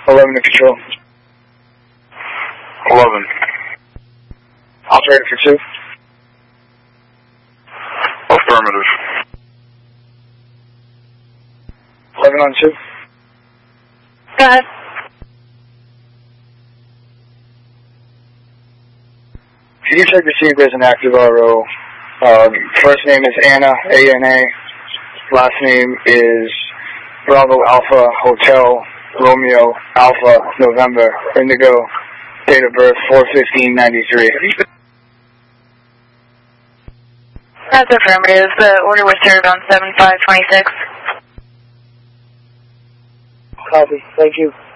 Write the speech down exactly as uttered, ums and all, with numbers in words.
eleven to control. eleven. Operator for two. Affirmative. eleven on two. Go ahead. Can you check to see if there's an active R O? Uh, first name is Anna, A N A. Last name is Bravo Alpha Hotel Romeo Alpha November Indigo. Date of birth four fifteen ninety-three. That's affirmative. The order was served on seven five twenty-six. Copy. Thank you.